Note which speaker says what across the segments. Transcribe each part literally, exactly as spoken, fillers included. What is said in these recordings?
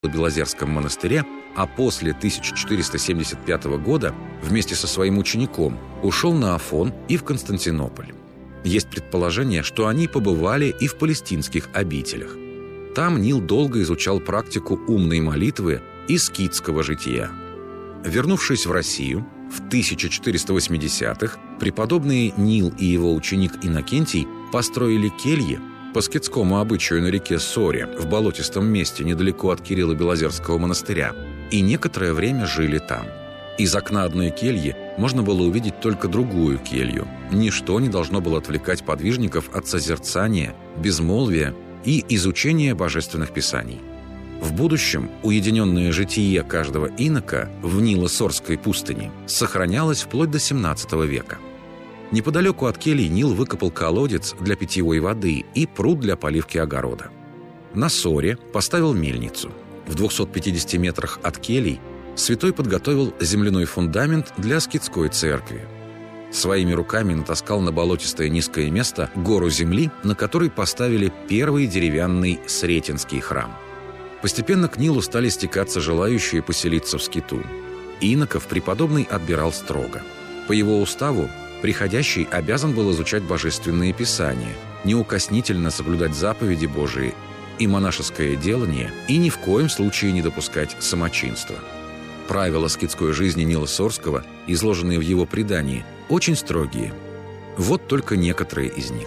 Speaker 1: Белозерском монастыре, а после тысяча четыреста семьдесят пятого года вместе со своим учеником ушел на Афон и в Константинополь. Есть предположение, что они побывали и в палестинских обителях. Там Нил долго изучал практику умной молитвы и скитского жития. Вернувшись в Россию, в тысяча четыреста восьмидесятых преподобные Нил и его ученик Иннокентий построили кельи по скитскому обычаю на реке Соре, в болотистом месте недалеко от Кирилло-Белозерского монастыря, и некоторое время жили там. Из окна одной кельи можно было увидеть только другую келью. Ничто не должно было отвлекать подвижников от созерцания, безмолвия и изучения божественных писаний. В будущем уединенное житие каждого инока в Нило-Сорской пустыне сохранялось вплоть до семнадцатого века. Неподалеку от келий Нил выкопал колодец для питьевой воды и пруд для поливки огорода. На Соре поставил мельницу. В двухстах пятидесяти метрах от келий святой подготовил земляной фундамент для скитской церкви. Своими руками натаскал на болотистое низкое место гору земли, на которой поставили первый деревянный Сретенский храм. Постепенно к Нилу стали стекаться желающие поселиться в скиту. Иноков преподобный отбирал строго. По его уставу приходящий обязан был изучать божественные писания, неукоснительно соблюдать заповеди Божии и монашеское делание, и ни в коем случае не допускать самочинства. Правила скитской жизни Нила Сорского, изложенные в его предании, очень строгие. Вот только некоторые из них.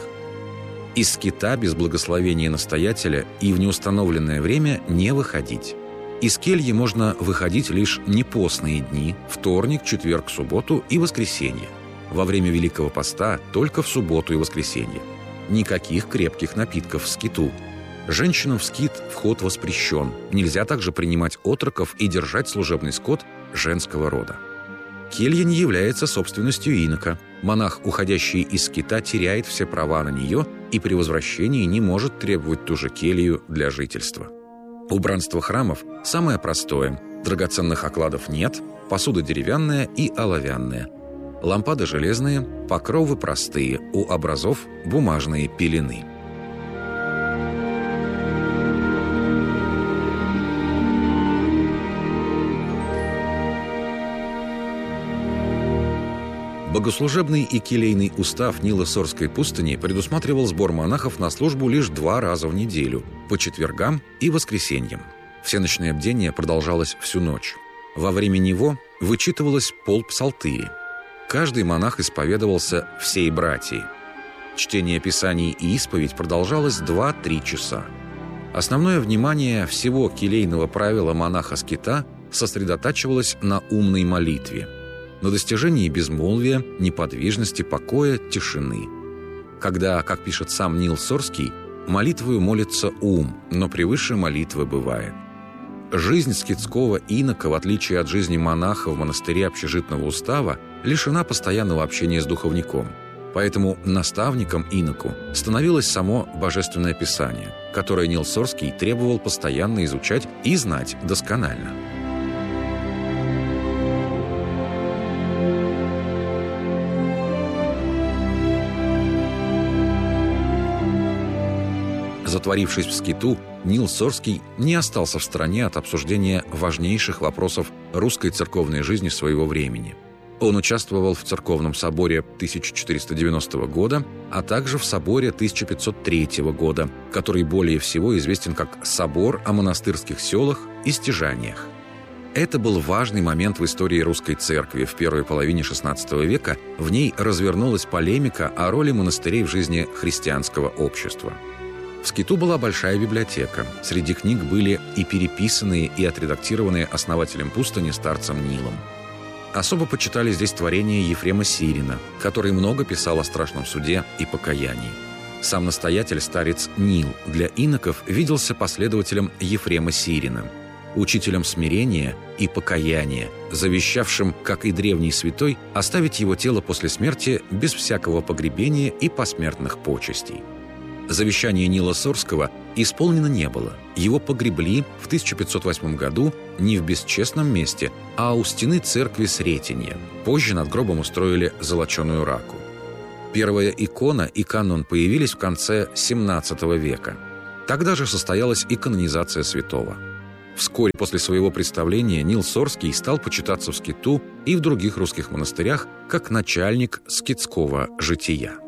Speaker 1: Из скита без благословения настоятеля и в неустановленное время не выходить. Из кельи можно выходить лишь непостные дни – вторник, четверг, субботу и воскресенье. Во время Великого Поста только в субботу и воскресенье. Никаких крепких напитков в скиту. Женщинам в скит вход воспрещен. Нельзя также принимать отроков и держать служебный скот женского рода. Келья не является собственностью инока. Монах, уходящий из скита, теряет все права на нее и при возвращении не может требовать ту же келью для жительства. Убранство храмов самое простое. Драгоценных окладов нет, посуда деревянная и оловянная. Лампады железные, покровы простые, у образов бумажные пелены. Богослужебный и келейный устав Нило-Сорской пустыни предусматривал сбор монахов на службу лишь два раза в неделю, по четвергам и воскресеньям. Всеночное бдение продолжалось всю ночь. Во время него вычитывалось полпсалтыри. Каждый монах исповедовался всей братии. Чтение писаний и исповедь продолжалось два-три часа. Основное внимание всего келейного правила монаха-скита сосредотачивалось на умной молитве, на достижении безмолвия, неподвижности, покоя, тишины. Когда, как пишет сам Нил Сорский, молитвою молится ум, но превыше молитвы бывает. Жизнь скитского инока, в отличие от жизни монаха в монастыре общежитного устава, лишена постоянного общения с духовником. Поэтому наставником иноку становилось само Божественное Писание, которое Нил Сорский требовал постоянно изучать и знать досконально. Затворившись в скиту, Нил Сорский не остался в стороне от обсуждения важнейших вопросов русской церковной жизни своего времени. Он участвовал в церковном соборе тысяча четыреста девяностого года, а также в соборе тысяча пятьсот третьего года, который более всего известен как «Собор о монастырских селах и стяжаниях». Это был важный момент в истории русской церкви. В первой половине шестнадцатого века в ней развернулась полемика о роли монастырей в жизни христианского общества. В скиту была большая библиотека. Среди книг были и переписанные, и отредактированные основателем пустыни старцем Нилом. Особо почитали здесь творения Ефрема Сирина, который много писал о страшном суде и покаянии. Сам настоятель, старец Нил, для иноков виделся последователем Ефрема Сирина, учителем смирения и покаяния, завещавшим, как и древний святой, оставить его тело после смерти без всякого погребения и посмертных почестей. Завещание Нила Сорского исполнено не было. Его погребли в тысяча пятьсот восьмом году не в бесчестном месте, а у стены церкви Сретенья. Позже над гробом устроили золоченую раку. Первая икона и канон появились в конце семнадцатого века. Тогда же состоялась и канонизация святого. Вскоре после своего представления Нил Сорский стал почитаться в скиту и в других русских монастырях как начальник скитского жития.